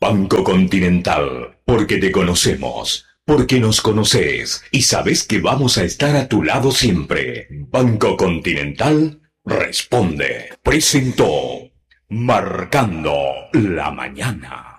Banco Continental, porque te conocemos, porque nos conoces y sabes que vamos a estar a tu lado siempre. Banco Continental responde. Presentó Marcando la Mañana.